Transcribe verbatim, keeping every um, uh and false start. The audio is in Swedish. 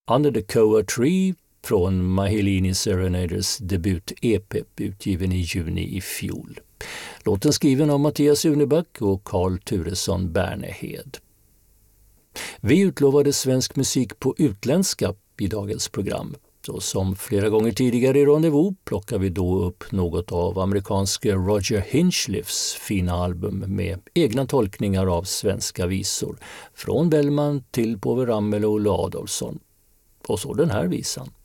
Under the Coa Tree från Mahilini Serenaders debut-E P utgiven i juni i fjol. Låten skriven av Mattias Uneback och Carl Turesson Bernehed. Vi utlovade svensk musik på utländska i dagens program. Så som flera gånger tidigare i Rendezvous plockar vi då upp något av amerikanske Roger Hinchliffs fina album med egna tolkningar av svenska visor. Från Bellman till Povel Ramel och Olle Adolphson. Och så den här visan.